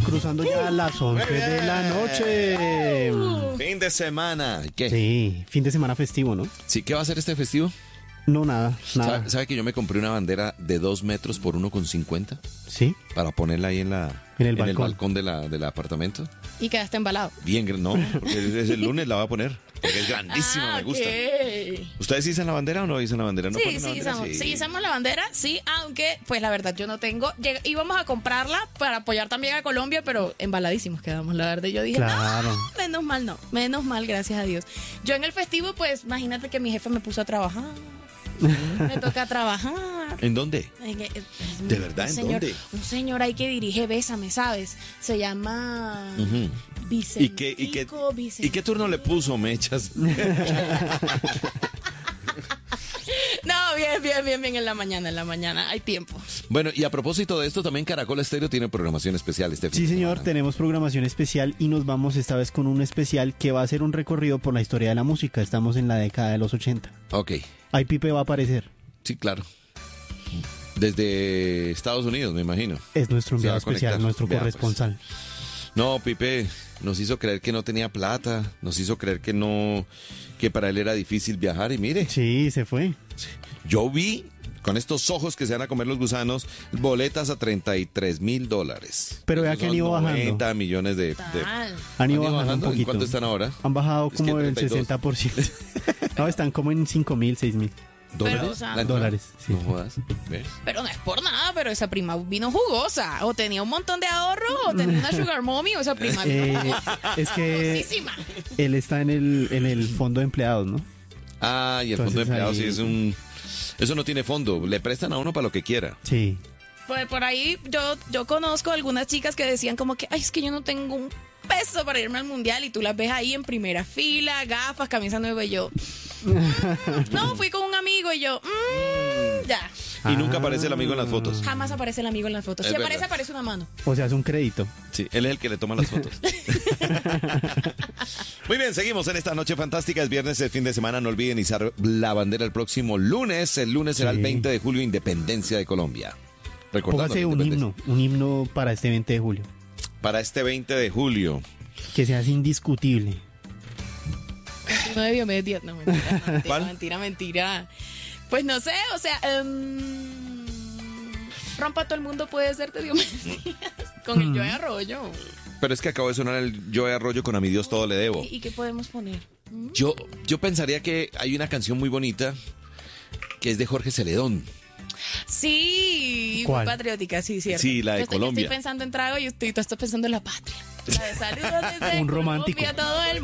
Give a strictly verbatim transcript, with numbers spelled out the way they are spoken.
cruzando ya las once de la noche. Fin de semana. ¿Qué? Sí, fin de semana festivo, ¿no? Sí, ¿qué va a ser este festivo? No, nada, nada. ¿Sabe, sabe que yo me compré una bandera de dos metros por uno con cincuenta? ¿Sí? Para ponerla ahí en la En el en balcón. el balcón de la, del apartamento. Y quedaste embalado. Bien, gr- no, porque es el lunes la voy a poner. Porque es grandísima, Ah, me gusta. ok. ¿Ustedes izan la bandera o no izan la bandera? ¿No Sí, ponen la sí, bandera? izamos, sí, izamos la bandera, sí, aunque, pues la verdad, yo no tengo. Llega- íbamos a comprarla para apoyar también a Colombia, pero embaladísimos quedamos, la verdad. Y yo dije, Claro. no, menos mal no, menos mal, gracias a Dios. Yo en el festivo, pues, imagínate que mi jefe me puso a trabajar. Me toca trabajar. ¿En dónde? En- en- en- ¿De verdad? un ¿En señor, dónde? Un señor ahí que dirige Bésame, ¿sabes? Se llama Ujú. Vicentico, ¿Y qué, y, qué, Vicentico. ¿Y qué turno le puso, Mechas? No, bien, bien, bien, bien, en la mañana, en la mañana, hay tiempo. Bueno, y a propósito de esto, también Caracol Estéreo tiene programación especial este fin Sí, de señor, semana. tenemos programación especial y nos vamos esta vez con un especial que va a ser un recorrido por la historia de la música. Estamos en la década de los ochenta. Ok, Ahí Pipe va a aparecer. sí, claro. Desde Estados Unidos, me imagino. Es nuestro Se va enviado a especial, conectar. nuestro Vea, pues. corresponsal. No, Pipe nos hizo creer que no tenía plata, nos hizo creer que no, que para él era difícil viajar y mire, Sí, se fue. yo vi con estos ojos que se van a comer los gusanos, boletas a treinta y tres mil dólares. Pero vea Esos que han son ido bajando. noventa millones de... de- Tal. Han ido ¿Han ido bajando un bajando? ¿En poquito. cuánto están ahora? Han bajado Es como que el treinta y dos. sesenta por ciento. No, están como en cinco mil, seis mil. ¿Dólares? Pero, o sea, ¿La entrada? Dólares, sí. No jodas. ¿Ves? Pero no es por nada, pero esa prima vino jugosa. O tenía un montón de ahorro, o tenía una sugar mommy, o esa prima vino Eh, jugosa. es que Jugosísima. él está en el, en el fondo de empleados, ¿no? Ah, y el fondo de Entonces empleados ahí- sí es un... Eso no tiene fondo, le prestan a uno para lo que quiera. Sí. Pues por ahí yo, yo conozco algunas chicas que decían como que, ay, es que yo no tengo un peso para irme al mundial, y tú las ves ahí en primera fila, gafas, camisa nueva, y yo, "Mm, no, fui con un amigo", y yo, "Mm, ya, Y nunca Ah. aparece el amigo en las fotos. jamás aparece el amigo en las fotos. Es Si aparece, verdad. aparece una mano. O sea, es un crédito. Sí, él es el que le toma las fotos. Muy bien, seguimos en esta noche fantástica. Es viernes, el fin de semana. No olviden izar la bandera el próximo lunes. El lunes será Sí. el veinte de julio, Independencia de Colombia. Recordando Póngase la un independencia. himno, un himno para este veinte de julio. Para este veinte de julio. Que sea indiscutible. No debió medir, no, mentira, mentira, ¿Cuál? mentira, mentira. Pues no sé, o sea, em, rompa todo el mundo puede ser de Diomedes Díaz, con el Joe Arroyo. Pero es que acabo de sonar el Joe Arroyo con A mi Dios todo le debo. ¿Y, y qué podemos poner? ¿Mm? Yo, yo pensaría que hay una canción muy bonita que es de Jorge Celedón. Sí, ¿Cuál? muy patriótica, sí, cierto. Sí, la de Yo estoy- Colombia. Yo estoy pensando en trago y estoy, tú estás pensando en la patria. La de saludos desde Un romántico. Colombia, todo el